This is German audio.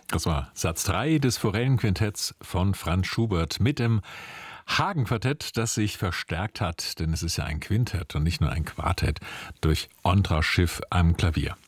Das war Satz 3 des Forellenquintetts von Franz Schubert mit dem Hagen-Quartett, das sich verstärkt hat, denn es ist ja ein Quintett und nicht nur ein Quartett, durch Ondra Schiff am Klavier.